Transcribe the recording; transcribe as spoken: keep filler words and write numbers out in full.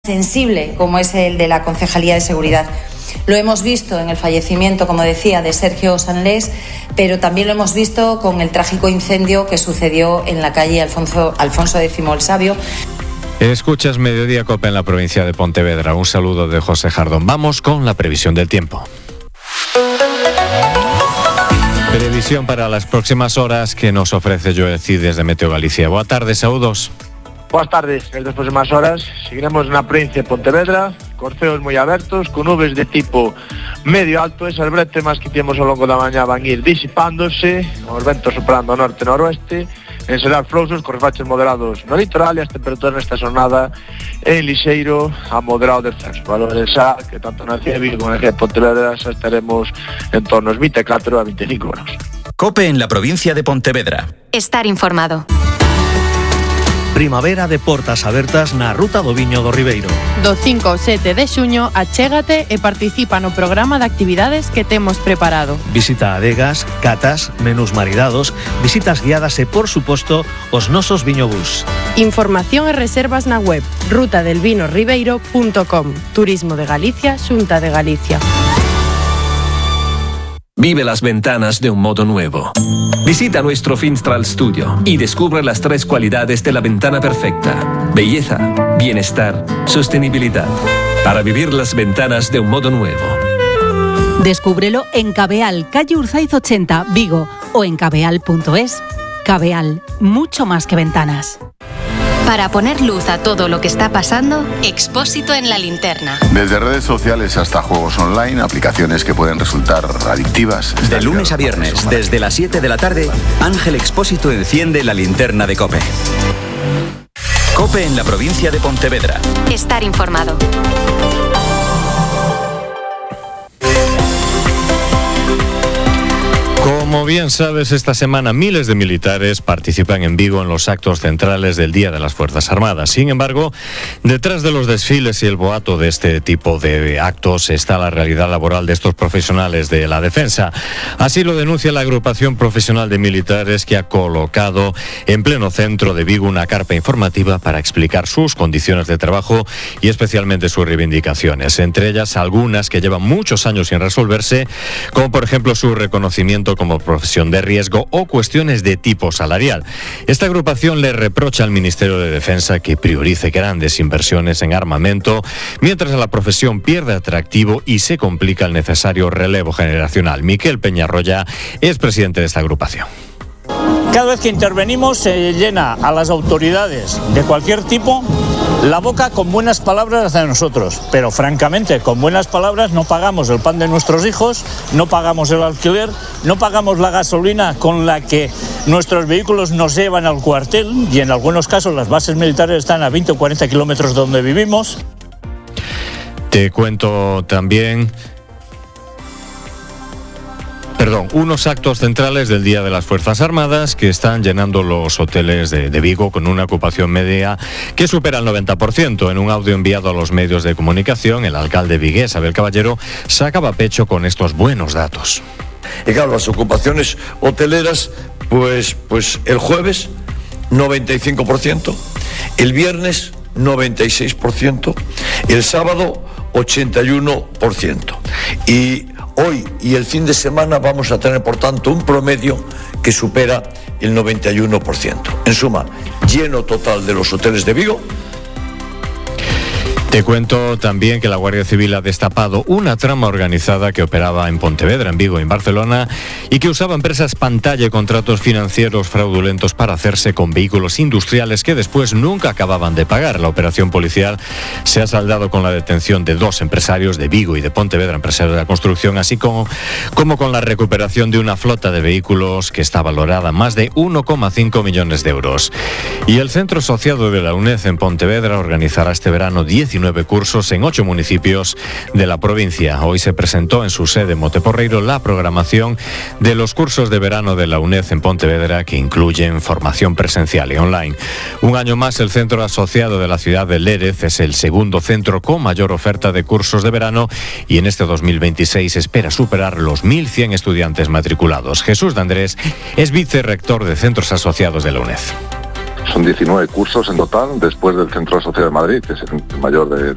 sensible como es el de la Concejalía de Seguridad. Lo hemos visto en el fallecimiento, como decía, de Sergio Sanlés, pero también lo hemos visto con el trágico incendio que sucedió en la calle Alfonso, Alfonso X el Sabio. Escuchas Mediodía Cope en la provincia de Pontevedra. Un saludo de José Jardón. Vamos con la previsión del tiempo. Previsión para las próximas horas que nos ofrece Joel Cid desde Meteo Galicia. Buenas tardes, saúdos. Buenas tardes. En las próximas horas seguiremos na provincia de Pontevedra, corceos moi abertos, con nubes de tipo medio alto. Esas bretemas que temos ao longo da mañá van ir disipándose, os ventos soprando ao norte e noroeste, enxeral frouxos con rebaches moderados no litoral e as temperaturas nesta xornada en lixeiro a moderado descenso. Valores xa que tanto na cidade de Vigo como na cidade de Pontevedra xa estaremos en torno aos vinte e catro a veinticinco graus. Cope en la provincia de Pontevedra. Estar informado. Primavera de portas abertas na Ruta do Viño do Ribeiro. Do cinco ao sete de xuño, achégate e participa no programa de actividades que temos preparado. Visita adegas, catas, menús maridados, visitas guiadas e, por suposto, os nosos viñobús. Información e reservas na web ruta del vino ribeiro punto com. Turismo de Galicia, Xunta de Galicia. Vive las ventanas de un modo nuevo. Visita nuestro Finstral Studio y descubre las tres cualidades de la ventana perfecta: belleza, bienestar, sostenibilidad. Para vivir las ventanas de un modo nuevo. Descúbrelo en Cabeal, calle Urzaiz ochenta, Vigo, o en cabeal punto es. Cabeal, mucho más que ventanas. Para poner luz a todo lo que está pasando, Expósito en la linterna. Desde redes sociales hasta juegos online, aplicaciones que pueden resultar adictivas. De lunes a viernes, desde las siete de la tarde, Ángel Expósito enciende la linterna de Cope. Cope en la provincia de Pontevedra. Estar informado. Como bien sabes, esta semana miles de militares participan en Vigo en los actos centrales del Día de las Fuerzas Armadas. Sin embargo, detrás de los desfiles y el boato de este tipo de actos está la realidad laboral de estos profesionales de la defensa. Así lo denuncia la agrupación profesional de militares, que ha colocado en pleno centro de Vigo una carpa informativa para explicar sus condiciones de trabajo y especialmente sus reivindicaciones. Entre ellas, algunas que llevan muchos años sin resolverse, como por ejemplo su reconocimiento como profesión de riesgo o cuestiones de tipo salarial. Esta agrupación le reprocha al Ministerio de Defensa que priorice grandes inversiones en armamento, mientras la profesión pierde atractivo y se complica el necesario relevo generacional. Miquel Peñarroya es presidente de esta agrupación. Cada vez que intervenimos se llena a las autoridades de cualquier tipo la boca con buenas palabras hacia nosotros, pero francamente con buenas palabras no pagamos el pan de nuestros hijos, no pagamos el alquiler, no pagamos la gasolina con la que nuestros vehículos nos llevan al cuartel, y en algunos casos las bases militares están a veinte o cuarenta kilómetros de donde vivimos. Te cuento también... Perdón, unos actos centrales del Día de las Fuerzas Armadas que están llenando los hoteles de, de Vigo con una ocupación media que supera el noventa por ciento. En un audio enviado a los medios de comunicación, el alcalde vigués, Abel Caballero, sacaba pecho con estos buenos datos. Y claro, las ocupaciones hoteleras, pues, pues el jueves noventa y cinco por ciento, el viernes noventa y seis por ciento, el sábado ochenta y uno por ciento. Y hoy y el fin de semana vamos a tener, por tanto, un promedio que supera el noventa y uno por ciento. En suma, lleno total de los hoteles de Vigo. Te cuento también que la Guardia Civil ha destapado una trama organizada que operaba en Pontevedra, en Vigo y en Barcelona, y que usaba empresas pantalla y contratos financieros fraudulentos para hacerse con vehículos industriales que después nunca acababan de pagar. La operación policial se ha saldado con la detención de dos empresarios de Vigo y de Pontevedra, empresarios de la construcción, así como, como con la recuperación de una flota de vehículos que está valorada en más de uno coma cinco millones de euros. Y el Centro Asociado de la UNED en Pontevedra organizará este verano diecinueve cursos en ocho municipios de la provincia. Hoy se presentó en su sede Moteporreiro la programación de los cursos de verano de la UNED en Pontevedra, que incluyen formación presencial y online. Un año más, el Centro Asociado de la ciudad de Lérez es el segundo centro con mayor oferta de cursos de verano y en este dos mil veintiséis espera superar los mil cien estudiantes matriculados. Jesús de Andrés es vicerrector de Centros Asociados de la UNED. Son diecinueve cursos en total, después del Centro Asociado de Madrid, que es el mayor de,